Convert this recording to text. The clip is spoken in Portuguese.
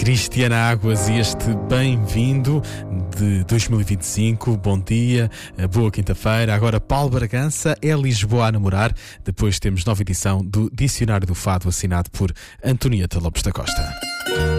Cristiana Águas e este bem-vindo de 2025. Bom dia, boa quinta-feira. Agora Paulo Bragança, é Lisboa a namorar. Depois temos nova edição do Dicionário do Fado, assinado por Antonieta Lopes da Costa.